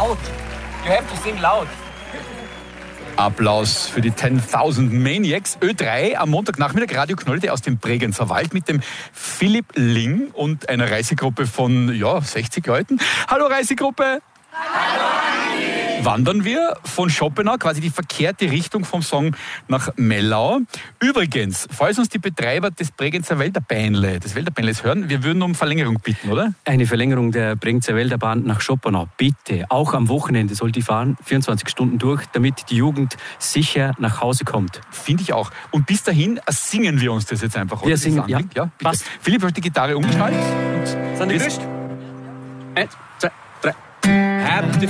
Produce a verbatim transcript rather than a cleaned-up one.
Laut. You have to sing loud. Applaus für die zehntausend Maniacs. Ö drei am Montagnachmittag, Radio Knolle aus dem Bregenzer Wald mit dem Philipp Ling und einer Reisegruppe von ja, sechzig Leuten. Hallo Reisegruppe! Hallo! Wandern wir von Schopenau, quasi die verkehrte Richtung vom Song nach Mellau. Übrigens, falls uns die Betreiber des Bregenzer Wälderbähnle, des Wälderbähnles hören, wir würden um Verlängerung bitten, oder? Eine Verlängerung der Bregenzer Wälderbahn nach Schopenau, bitte. Auch am Wochenende soll die fahren, vierundzwanzig Stunden durch, damit die Jugend sicher nach Hause kommt. Finde ich auch. Und bis dahin singen wir uns das jetzt einfach. Wir singen, ja. ja passt. Philipp hat die Gitarre umgeschaltet. Sind die gemischt? Eins, zwei, drei. Habt ihr